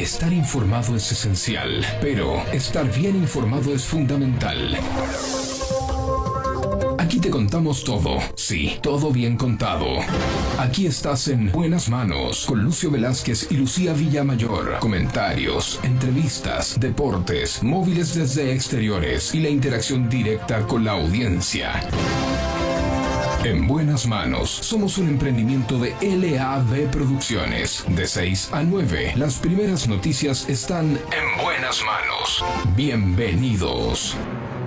Estar informado es esencial, pero estar bien informado es fundamental. Aquí te contamos todo, sí, todo bien contado. Aquí estás en Buenas Manos, con Lucio Velázquez y Lucía Villamayor. Comentarios, entrevistas, deportes, móviles desde exteriores y la interacción directa con la audiencia. En Buenas Manos, somos un emprendimiento de LAB Producciones. De 6 a 9, las primeras noticias están en Buenas Manos. Bienvenidos.